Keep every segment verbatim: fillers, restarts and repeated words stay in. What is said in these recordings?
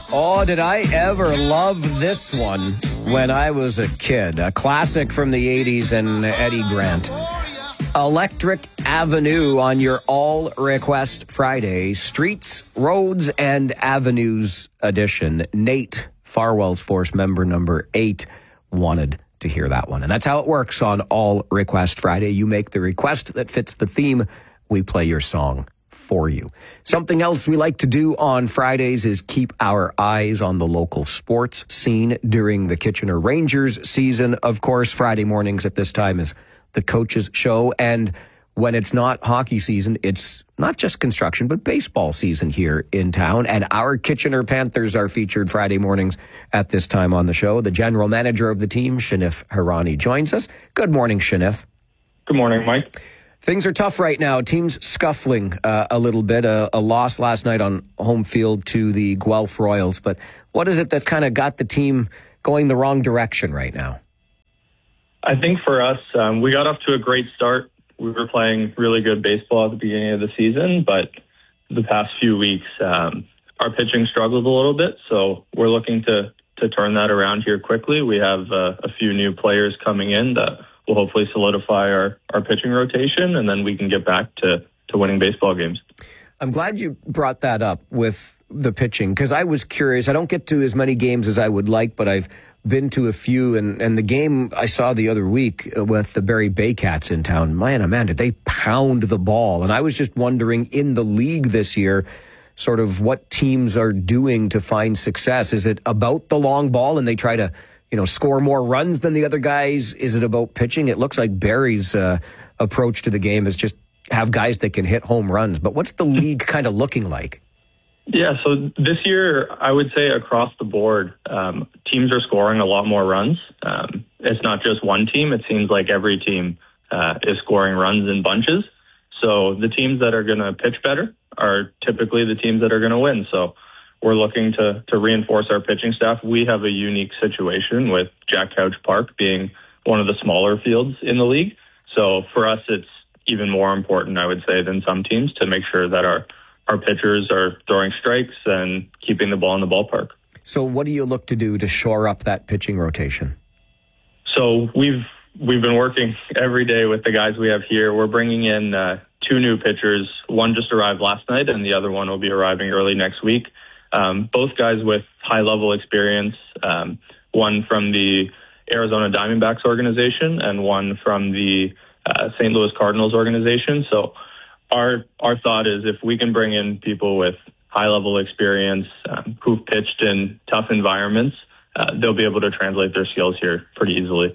Oh, did I ever love this one when I was a kid. A classic from the eighties and Eddie Grant. Electric Avenue on your All Request Friday. Streets, Roads, and Avenues edition. Nate, Farwell's Force member number eight, wanted to hear that one. And that's how it works on All Request Friday. You make the request that fits the theme. We play your song for you. Something else we like to do on Fridays is keep our eyes on the local sports scene during the Kitchener Rangers season. Of course, Friday mornings at this time is the coaches show. And when it's not hockey season, it's not just construction, but baseball season here in town. And our Kitchener Panthers are featured Friday mornings at this time on the show. The general manager of the team, Shanif Hirani, joins us. Good morning, Shanif. Good morning, Mike. Things are tough right now. Teams scuffling uh, a little bit. A, a loss last night on home field to the Guelph Royals. But what is it that's kind of got the team going the wrong direction right now? I think for us, um, we got off to a great start. We were playing really good baseball at the beginning of the season, but the past few weeks, um, our pitching struggled a little bit. So we're looking to to turn that around here quickly. We have uh, a few new players coming in that will hopefully solidify our, our pitching rotation, and then we can get back to, to winning baseball games. I'm glad you brought that up with the pitching, because I was curious. I don't get to as many games as I would like, but I've been to a few, and, and the game I saw the other week with the Barrie Baycats in town, man, oh man, did they pound the ball. And I was just wondering, in the league this year, sort of what teams are doing to find success. Is it about the long ball and they try to, you know, score more runs than the other guys? Is it about pitching? It looks like Barrie's uh, approach to the game is just have guys that can hit home runs. But what's the league kind of looking like? Yeah, so this year, I would say across the board, um, teams are scoring a lot more runs. Um, it's not just one team. It seems like every team uh, is scoring runs in bunches. So the teams that are going to pitch better are typically the teams that are going to win. So we're looking to, to reinforce our pitching staff. We have a unique situation with Jack Couch Park being one of the smaller fields in the league. So for us, it's even more important, I would say, than some teams to make sure that our Our pitchers are throwing strikes and keeping the ball in the ballpark. So what do you look to do to shore up that pitching rotation? So we've we've been working every day with the guys we have here. We're bringing in uh, two new pitchers. One just arrived last night, and the other one will be arriving early next week. Um, both guys with high-level experience, um, one from the Arizona Diamondbacks organization and one from the uh, Saint Louis Cardinals organization. So Our our thought is if we can bring in people with high-level experience um, who've pitched in tough environments, uh, they'll be able to translate their skills here pretty easily.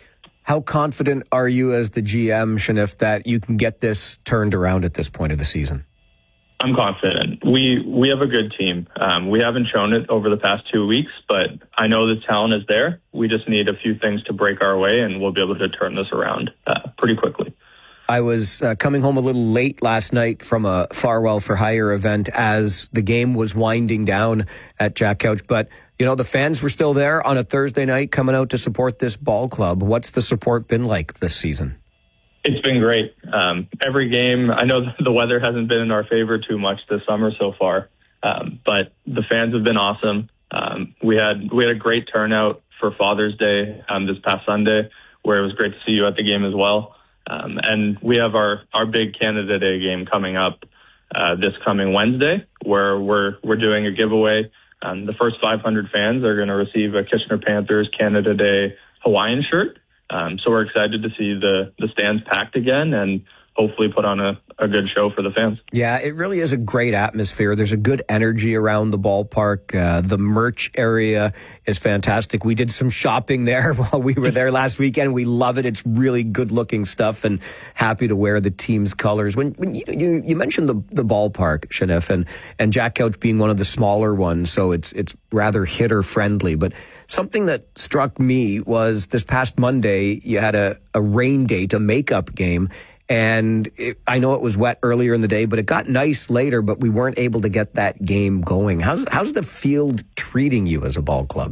How confident are you as the G M, Shanif, that you can get this turned around at this point of the season? I'm confident. We we have a good team. Um, we haven't shown it over the past two weeks, but I know the talent is there. We just need a few things to break our way, and we'll be able to turn this around uh, pretty quickly. I was uh, coming home a little late last night from a Farwell for Hire event as the game was winding down at Jack Couch. But, you know, the fans were still there on a Thursday night coming out to support this ball club. What's the support been like this season? It's been great. Um, every game, I know the weather hasn't been in our favor too much this summer so far, um, but the fans have been awesome. Um, we had we had a great turnout for Father's Day um, this past Sunday, where it was great to see you at the game as well. Um, and we have our, our big Canada Day game coming up uh, this coming Wednesday, where we're we're doing a giveaway. Um, the first five hundred fans are going to receive a Kitchener Panthers Canada Day Hawaiian shirt. Um, so we're excited to see the, the stands packed again and hopefully put on a, a good show for the fans. Yeah, it really is a great atmosphere. There's a good energy around the ballpark. Uh, the merch area is fantastic. We did some shopping there while we were there last weekend. We love it. It's really good-looking stuff, and happy to wear the team's colors. When, when you, you, you mentioned the, the ballpark, Shanif, and, and Jack Couch being one of the smaller ones, so it's it's rather hitter-friendly. But something that struck me was this past Monday, you had a, a rain date, a makeup game, and it, I know it was wet earlier in the day, but it got nice later, but we weren't able to get that game going. How's how's the field treating you as a ball club?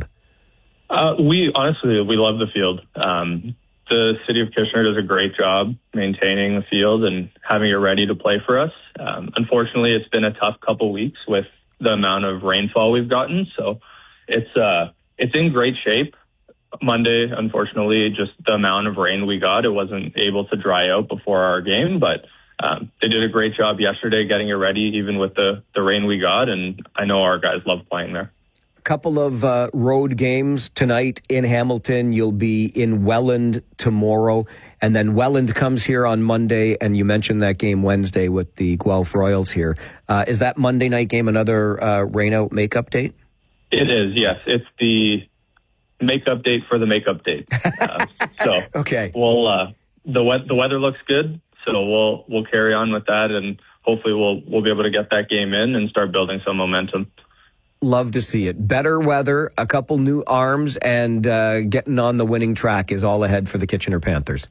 Uh, we, honestly, we love the field. Um, the city of Kitchener does a great job maintaining the field and having it ready to play for us. Um, unfortunately, it's been a tough couple weeks with the amount of rainfall we've gotten. So it's uh, it's in great shape. Monday, unfortunately, just the amount of rain we got, it wasn't able to dry out before our game, but um, they did a great job yesterday getting it ready, even with the, the rain we got, and I know our guys love playing there. Couple of uh, road games tonight in Hamilton. You'll be in Welland tomorrow, and then Welland comes here on Monday, and you mentioned that game Wednesday with the Guelph Royals here. Uh, is that Monday night game another uh, rain-out makeup date? It is, yes. It's the makeup date for the makeup date. Uh, so okay. We'll uh, the we- the weather looks good, so we'll we'll carry on with that, and hopefully we'll we'll be able to get that game in and start building some momentum. Love to see it. Better weather, a couple new arms, and uh, getting on the winning track is all ahead for the Kitchener Panthers.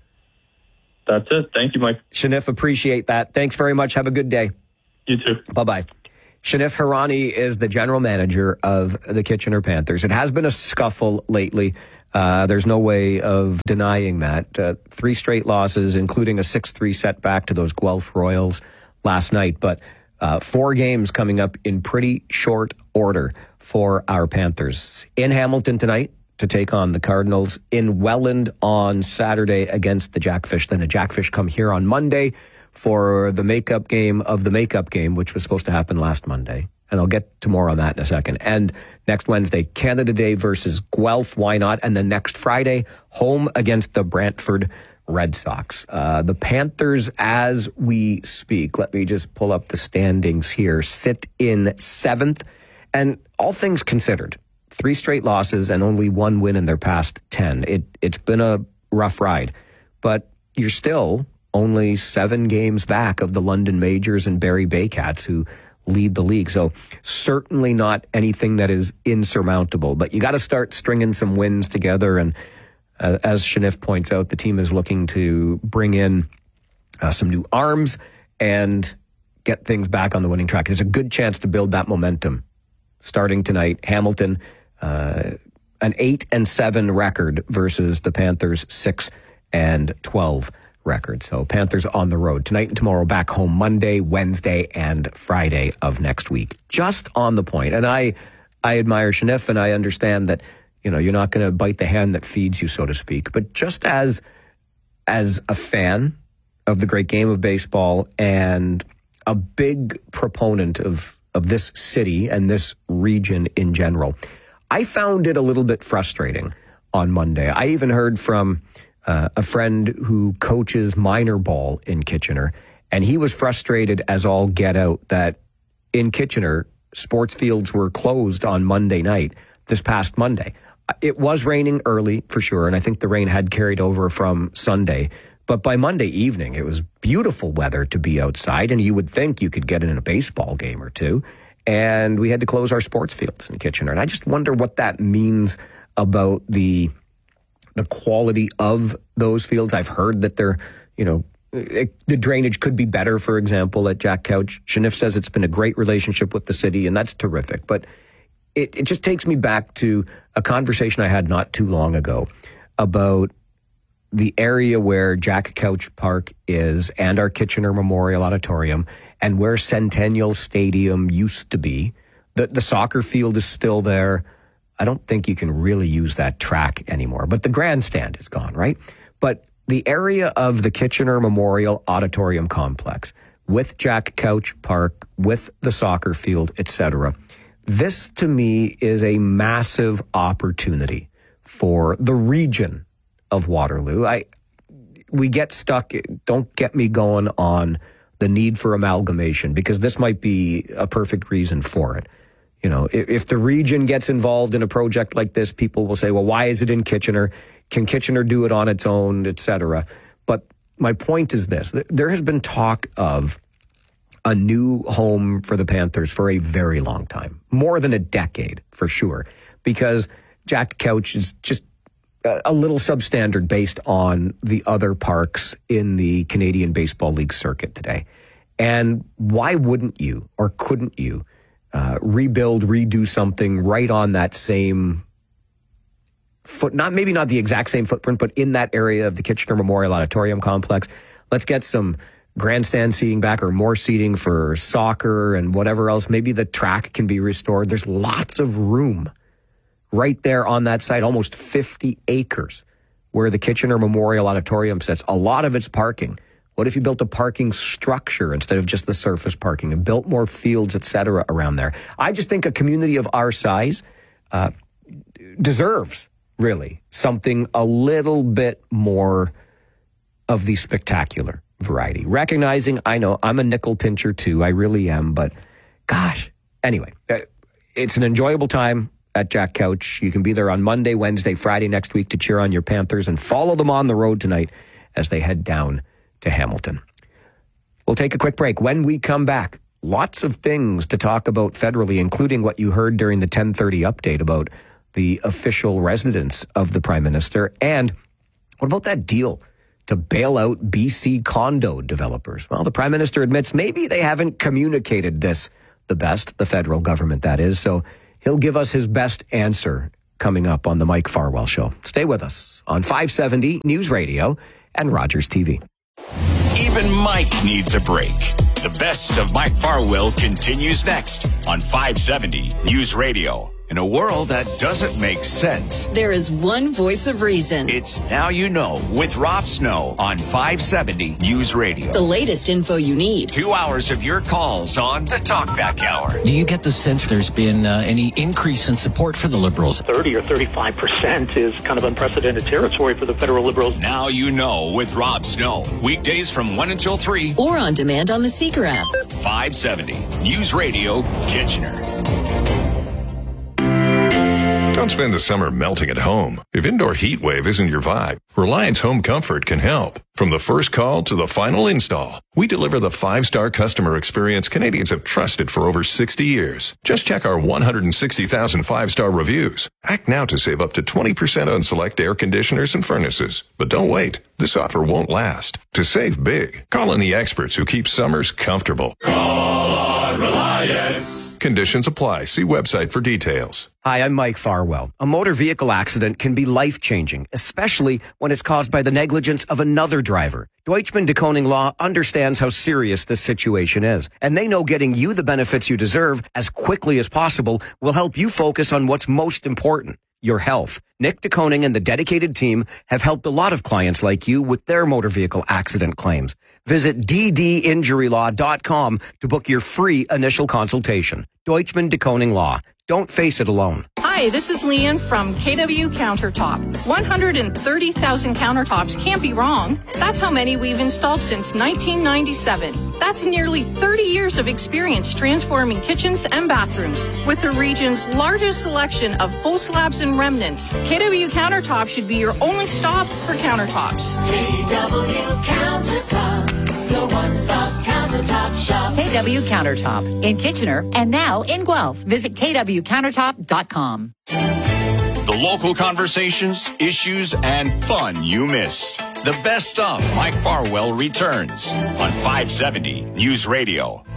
That's it. Thank you, Mike. Shanif, appreciate that. Thanks very much. Have a good day. You too. Bye-bye. Shanif Hirani is the general manager of the Kitchener Panthers. It has been a scuffle lately. Uh, there's no way of denying that. Uh, three straight losses, including a six three setback to those Guelph Royals last night. But uh, four games coming up in pretty short order for our Panthers. In Hamilton tonight to take on the Cardinals. In Welland on Saturday against the Jackfish. Then the Jackfish come here on Monday for the makeup game of the makeup game, which was supposed to happen last Monday. And I'll get to more on that in a second. And next Wednesday, Canada Day versus Guelph. Why not? And then next Friday, home against the Brantford Red Sox. Uh, the Panthers, as we speak, let me just pull up the standings here, sit in seventh. And all things considered, three straight losses and only one win in their past ten. It, it's been a rough ride. But you're still only seven games back of the London Majors and Barrie Baycats, who lead the league. So certainly not anything that is insurmountable, but you got to start stringing some wins together. And uh, as Shanif points out, the team is looking to bring in uh, some new arms and get things back on the winning track. There's a good chance to build that momentum starting tonight. Hamilton, uh, an eight and seven record versus the Panthers six and twelve record. So Panthers on the road tonight and tomorrow, back home Monday, Wednesday, and Friday of next week. Just on the point. And I, I admire Shanif, and I understand that, you know, you're not going to bite the hand that feeds you, so to speak. But just as, as a fan of the great game of baseball and a big proponent of, of this city and this region in general, I found it a little bit frustrating on Monday. I even heard from Uh, a friend who coaches minor ball in Kitchener, and he was frustrated as all get out that in Kitchener, sports fields were closed on Monday night, this past Monday. It was raining early, for sure, and I think the rain had carried over from Sunday. But by Monday evening, it was beautiful weather to be outside, and you would think you could get in a baseball game or two. And we had to close our sports fields in Kitchener. And I just wonder what that means about the the quality of those fields. I've heard that they're, you know, it, the drainage could be better, for example, at Jack Couch. Shanif says it's been a great relationship with the city, and that's terrific. But it, it just takes me back to a conversation I had not too long ago about the area where Jack Couch Park is and our Kitchener Memorial Auditorium and where Centennial Stadium used to be. The, the soccer field is still there. I don't think you can really use that track anymore, but the grandstand is gone, right? But the area of the Kitchener Memorial Auditorium Complex with Jack Couch Park, with the soccer field, et cetera, this to me is a massive opportunity for the region of Waterloo. I, we get stuck, don't get me going on the need for amalgamation, because this might be a perfect reason for it. You know, if the region gets involved in a project like this, people will say, well, why is it in Kitchener? Can Kitchener do it on its own, et cetera? But my point is this. There has been talk of a new home for the Panthers for a very long time, more than a decade for sure, because Jack Couch is just a little substandard based on the other parks in the Canadian Baseball League circuit today. And why wouldn't you or couldn't you Uh, rebuild, redo something right on that same foot, not maybe not the exact same footprint, but in that area of the Kitchener Memorial Auditorium Complex? Let's get some grandstand seating back or more seating for soccer and whatever else. Maybe the track can be restored. There's lots of room right there on that site, almost fifty acres, where the Kitchener Memorial Auditorium sits. A lot of it's parking. What if you built a parking structure instead of just the surface parking and built more fields, et cetera, around there? I just think a community of our size uh, deserves, really, something a little bit more of the spectacular variety. Recognizing, I know, I'm a nickel pincher too. I really am. But gosh, anyway, it's an enjoyable time at Jack Couch. You can be there on Monday, Wednesday, Friday next week to cheer on your Panthers and follow them on the road tonight as they head down to Hamilton. We'll take a quick break. When we come back, lots of things to talk about federally, including what you heard during the ten thirty update about the official residence of the Prime Minister. And what about that deal to bail out B C condo developers? Well, the Prime Minister admits maybe they haven't communicated this the best, the federal government, that is. So he'll give us his best answer coming up on the Mike Farwell Show. Stay with us on five seventy News Radio and Rogers T V. Even Mike needs a break. The best of Mike Farwell continues next on five seventy News Radio. In a world that doesn't make sense, there is one voice of reason. It's Now You Know with Rob Snow on five seventy News Radio. The latest info you need. Two hours of your calls on the Talkback Hour. Do you get the sense there's been uh, any increase in support for the Liberals? thirty or thirty-five percent is kind of unprecedented territory for the federal Liberals. Now You Know with Rob Snow. Weekdays from one until three. Or on demand on the Seeker app. five seventy News Radio, Kitchener. Don't spend the summer melting at home. If indoor heat wave isn't your vibe, Reliance Home Comfort can help. From the first call to the final install, we deliver the five-star customer experience Canadians have trusted for over sixty years. Just check our one hundred sixty thousand five-star reviews. Act now to save up to twenty percent on select air conditioners and furnaces. But don't wait. This offer won't last. To save big, call in the experts who keep summers comfortable. Call on Reliance. Conditions apply. See website for details. Hi, I'm Mike Farwell. A motor vehicle accident can be life-changing, especially when it's caused by the negligence of another driver. Deutschman DeKoning Law understands how serious this situation is, and they know getting you the benefits you deserve as quickly as possible will help you focus on what's most important, your health. Nick DeKoning and the dedicated team have helped a lot of clients like you with their motor vehicle accident claims. Visit d d injury law dot com to book your free initial consultation. Deutschman DeKoning Law. Don't face it alone. Hi, this is Leanne from K W Countertop. one hundred thirty thousand countertops can't be wrong. That's how many we've installed since nineteen ninety-seven. That's nearly thirty years of experience transforming kitchens and bathrooms. With the region's largest selection of full slabs and remnants, K W Countertop should be your only stop for countertops. K W Countertop, your one-stop countertop shop. K W Countertop in Kitchener and now in Guelph. Visit k w countertop dot com. The local conversations, issues, and fun you missed. The best of Mike Farwell returns on five seventy News Radio.